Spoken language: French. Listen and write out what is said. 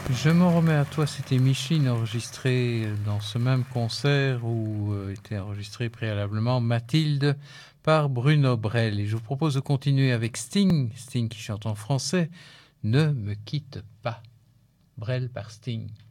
Je m'en remets à toi, c'était Micheline enregistrée dans ce même concert où était enregistrée préalablement Mathilde par Bruno Brel. Et je vous propose de continuer avec Sting, Sting qui chante en français, Ne me quitte pas. Brel par Sting.